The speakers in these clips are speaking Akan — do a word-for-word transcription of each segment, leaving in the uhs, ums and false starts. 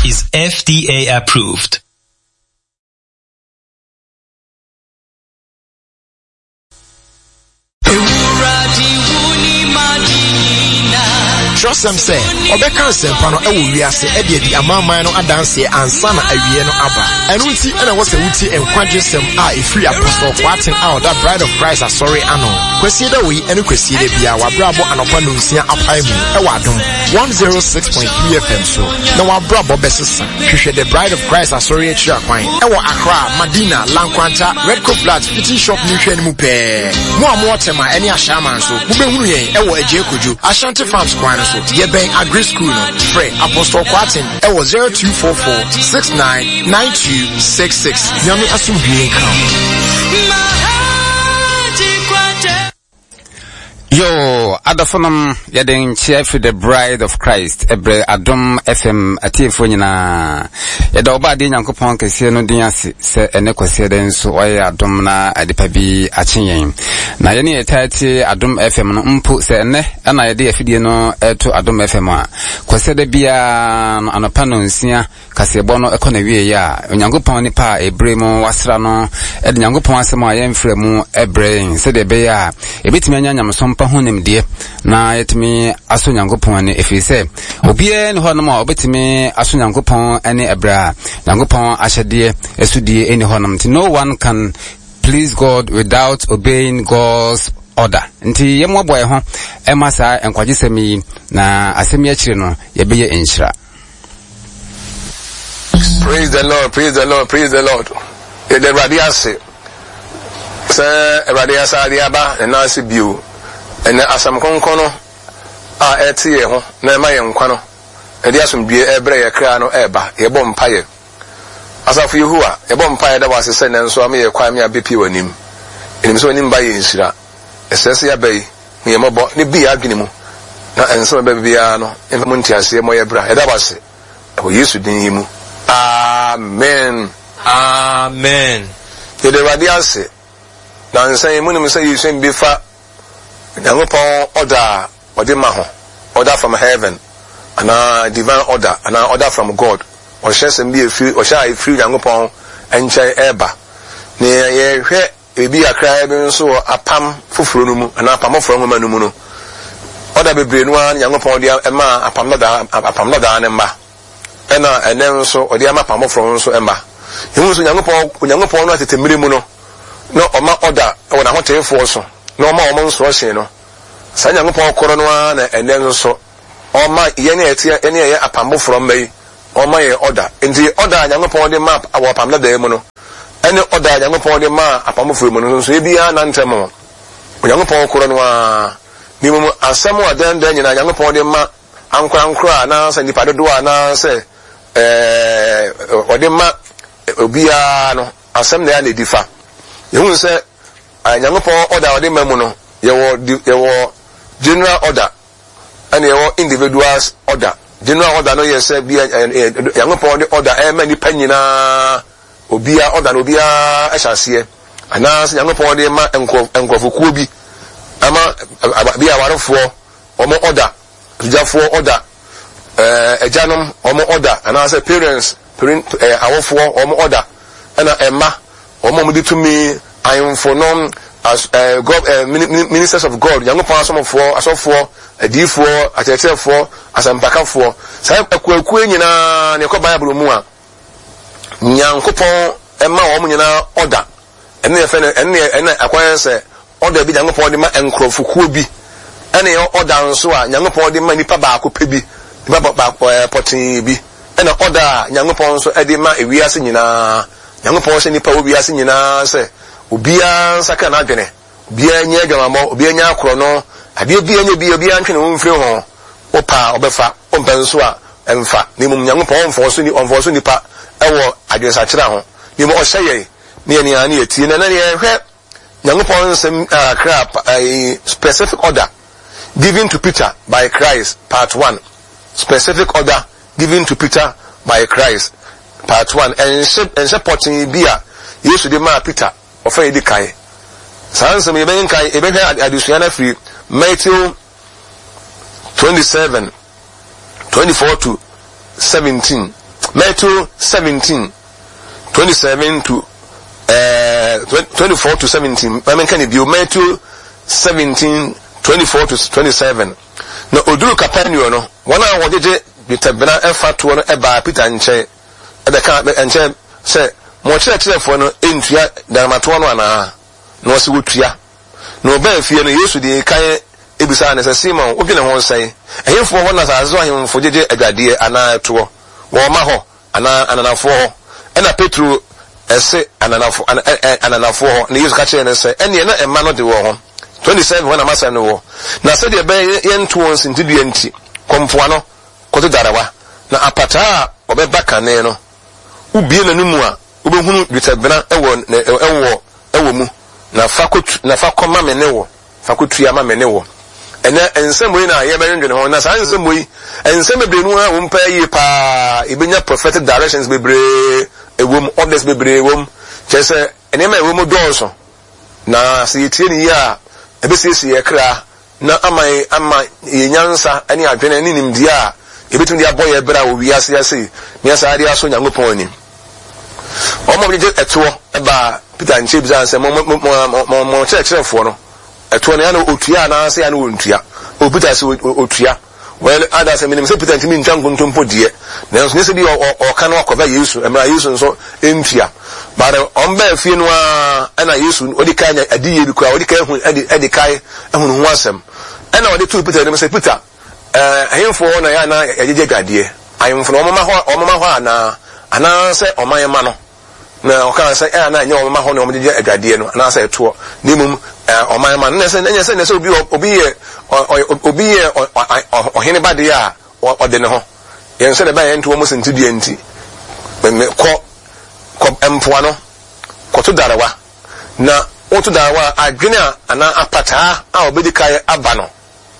is F D A approved. Trust them say, Obeka Sempano Ewu Wiase Eddie the Amama no Adanse and Sana Awie no Aba. And Uti and I was a Uti and Quadrisem are a free apostle quarting out that bride of Christ are sorry ano. Kwesida we and Kwesida Bia Wabrabo and Opanusia Apaimu Ewadum one oh six point three F M so. No Wabrabo Besisa. She the bride of Christ are sorry at Chakwine. Ewa Accra, Madina, Lanquanta, Red Coat Flats, Fitting Shop Nutrien Mupe. More more tema any Ashaman so. Ubehuye, Ewa Ejekuju, Ashanti Farms Quine. Yeben Agri School no Frey Apostle Quartin e was zero two four four six nine nine two six six. Yami asumdue nkan. Yo, Adafonum Yading Chief the Bride of Christ, Ebre Adom F M Atifo nyina. Yada oba de Nyankopon kese no din ase se ene kwese den so oye Adom na adipa bi achenyen. Na ye ne etati Adom F M no mpo se ene na ye de afidie no eto Adom F M a. Kwese de bia no anopa no nsia kasebo no ekona wie ya. Nyankopon ni pa ebre mu wasra no e de Nyankopon asem a ye mfrɛ mu ebre se de be ya. Ebetimi anya nyamso honem die na yetimi aso Nyankopon ne efise obie ne ho no ma obetimi aso Nyankopon ene ebra Nyankopon ahyede esudie eni honam nti no one can please God without obeying God's order. Nti yemo boy ho emasa enkwagisemi na asemi akire no yebeye enhyira. Praise the Lord, praise the Lord, praise the Lord. E de radiase se radiase adiaba na asibiu ene asam konkono a etie ho na ema ye nkwa no edi asomdue ebre ye kra no eba ye bom paye asafu Yehowa ye bom paye da wasese ne nso am ye kwa me abepi wanim enim so wanim ba ye nsira esese ya bai me mobo ne bi adwene mu na enso ba bia no emfa ntiase mo ye bra e da wase o Yesu din yimu. Amen. Amen. Ye de radiase na nsan mu ne mse Yesu mbifa Nyankopon order odi ma ho order from heaven and a divine order and an order from God or share some be free or share free Nyankopon enche eba ne ye hwe ebi akra ebe nso apam foforo no mu and apam foforo no mu no order bebre no an Nyankopon dia ema apam no da apam no da ne mba ena ene nso odi ama apam foforo nso emba yehu nso Nyankopon Nyankopon no atetemire mu no no oma order e na hotefo so no ma o nso hye no sa Nyankopon koro no na ene nso o ma ye ne etie ene ye apambo from mai o ma ye order enti order Nyankopon de map awo pam na da mu no ene order Nyankopon de ma apambo from mu no nso e bia na ntem Nyankopon koro no a ni mu asem adan dan nyina Nyankopon de ma ankwa ankra na sa nipa dodo na se eh o de ma obia no asem na ya na difa yehun se Nyankopon order ode mamu no yewo yewo general order and yewo individuals order. General order no yese bia Nyankopon de order e mani panyina obia order no bia ehyasie ana Nyankopon de ma enkof enkofokuo bi ama bia warefo omo order tujafo order eh ejanom omo order ana say parents parent awofo omo order ana emma omo mudi tumi ayonfonom as uh, God, uh, ministers of God, young person for as for a D for a church for as a backup for. So I could queen na ne ko Bible mu a. Nyankopon emma wo nyina order. Ene ye fe ene ene akwan se order bi Nyankopon de ma enkrofukuo bi. Ene ye order nso a Nyankopon de ma nipa ba akope bi. Nipa ba potin bi. Ene order Nyankopon nso e de ma ewiase nyina. Nyankopon se nipa wo wiase nyina se obia saka na adwene obia nya adwamamo obia nya akoro no ade obia nya obia obia ntwe no mfiri ho opa obefa ompa nso a emfa ni mum Nyankopon mfo so ni omfo so nipa ewo adwensa kira ho ni mo ohye ni ani ani eti na na ye hwe Nyankopon sem akra a specific order given to Peter by Christ part one. Specific order given to Peter by Christ part one and and supporting bia Yesu de ma Peter ofa edi kai sanse me ben kai ebe hwa adusua na free Matthew twenty-seven twenty-four to seventeen Matthew seventeen twenty-seven to uh twenty-four to seventeen. I mean can it be Matthew seventeen twenty-four to twenty-seven. No oduru Capernaum no one a wodeje bitabena efa to no eba Peter nche ebeka nche se mo kyerɛkyerɛfo no entua darmato no ana no se wotua no ba fie no Yesu de kan ebisa na se Simon odwene ho nsɛn ehemfo ho na sa so ahemfo jeje adwade ana to wo ma ho ana ananafo ho ɛna Petro ɛse ananafo ananafo ho na Yesu ka kyerɛ ne sɛ ɛne na ɛma no de wo ho twenty-seven when amasa no wo na se de be yento won sintidua nti kompoa no koto darawa na apata obeba kane no ubie na numu a ubehunu bitabena ewo ewo ewo mu na fakotu na fakoma me ne wo fakotu ya ma me ne wo ene ensem yi na ye merendwe ho na sa ensem yi ensem bebrenu a wo mpa yi pa ibenya prophetic directions bebre ewo mu orders bebre ewo mu chese ene ma ewo mu dɔɔso na se yetie ni ya ebesisi ekra na amai ama yenyansa ani adwene ani nimdi a ebetum dia boye bra wo wiase ase miasa ade aso nyangopon ani omo bi je eto eba Peter nche bizan se mo mo mo kyerɛkyerɛfo no eto na ya no otua na ase ya no ontua o Peter se otua well ada se minim se Peter ntimi ntwa nkontompo die na nso ne se bi o ka no akoba Yesu emra Yesu nso entua bare omba fie no a ana Yesu odi kai adiye bi kwa odi kai hu edi edi kai ehunu hu asem ana odi tu Peter ne se Peter eh ahemfo na ya na yajeje gade ahemfo no omama ho omama ho ana ana se omanyema no na oka se eh na nya omama ho na omjeje gade no ana se eto nimum omanyema no se nya se ne se obi obi ye obi ye ohene bade ya ode ne ho yen se de ba yen to mo sentidua nti me ko ko empoa no koto darawa na oto darawa adwene ana apata a obedi kai aba no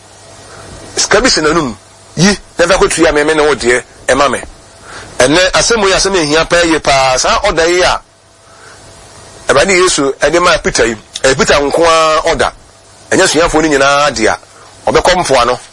skabisi nanum yi na fa kotu ya me me ne wode e ma me enne asemu ya asemu ehia pa ye pa sa oda yi a ebani Yesu ede ma Peter yi e Peter nko a oda enya suafo ni nyina dia obekọ mpoa no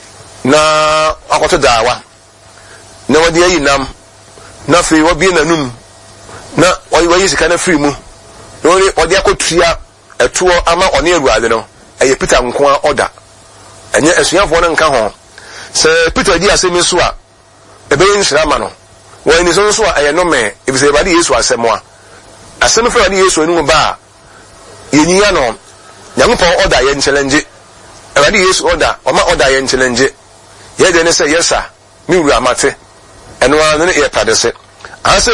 na akoto darawa na wode yi nam na fe wo bi nanum na oyi sika na free mu no odi akotua etuo ama one aruade no eye Peter nko a order enye asuafo no nka ho se Peter di asemi so a ebe nshira ma no won ni so so a eye no me ebise ba di Yesu asemo a asemi fa di Yesu enu ba yenyiya no Nyankopɔn order ye challenge e di Yesu order o ma order ye challenge ye de ne se yesa mi wura amate eno a ne e padese ase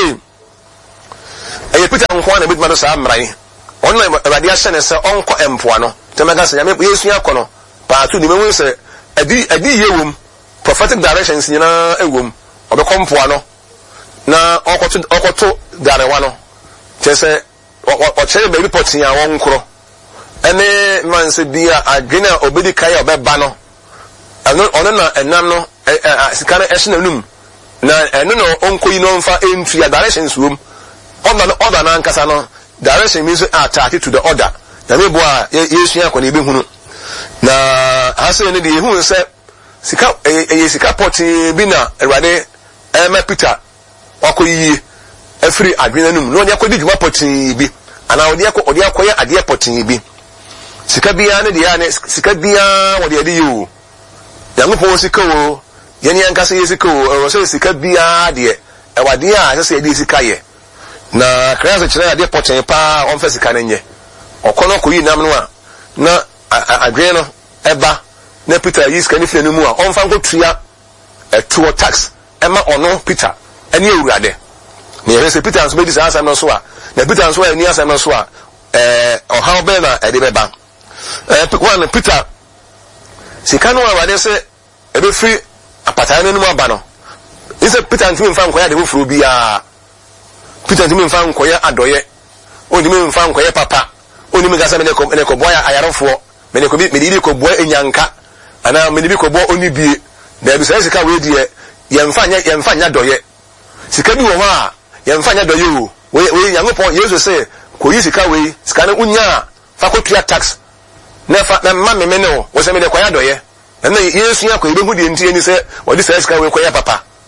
eye Peter nko na bidma no sa amrai onno ebade ahye ne se onko empoa no temaga se nyame Yesu yakono pa tu ni mewu se adi adi yewum prophetic directions nyina ewum obekompoa no na okoto okoto darewa no chese o chere be report ya won nkro ene man se bia adwene obedi kai obeba no ono na enam no sika na ehye na num na eno no onko yi no mfa entria directions wum order order na nkasa no direction means attack to the order na me bo a Yesu yakọ na ebe hunu na hase ne de hu se sika eye sika poti bi na Awurade ema Peter wakoyi afri adwena num no yakọ di dwuma poti bi ana odi yakọ odi yakọ ya ade poti bi sika bia ne de ya ne sika bia wode ade yo Nyankopɔn sika wo yene yankasa yesika wo o se sika bia de Awurade a se ade sika ye na krasa kyerɛ ade pɔten pa on fa sika nenye okono koyi nam no a na adwen no eba na Peter yi sika ne fie no mu a on fa nkotua etuo tax ema ono Peter ene Awurade na yɛ se Peter nso be di sa asam no so a na Peter nso ani asam no so a eh ɔhaw be na ede beba eh one Peter sika no Awurade se ebe free apata no mu aba no ise Peter ntimi mfa nkoya de wo furo bia Peter ntimi mfa nkoya adoye onimi mfa nkoya papa onimi gasa mene ko mene ko boya ayarofo mene ko bi mene bi ko boya enyanka ana mene bi ko bo onibie na bi sai sika we die ye mfa nya ye mfa nya doye sika bi wo ho a ye mfa nya doye o we we Nyankopɔn Yesu se ko yi sika we sika na unya fa ko tua tax na fa na ma meme ne wo se mene ko ya doye na Yesu ya ko ibe hu die ntie ni se wo di sai sika we ko ya papa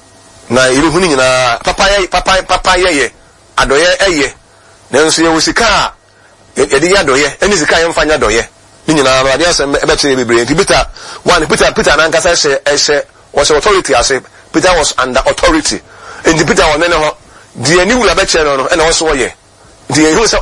na iru huni nyina papa ye papa papa ye ye adoye eye nanso ye wusika ye di adoye eni sika ye mfanya adoye ni nyina ba dia sem ebe tire bebre nti Peter one Peter Peter na nkasa hye hye was authority ase Peter was under authority and Peter won ne ho die ni wula be kire no no e na wo so ye die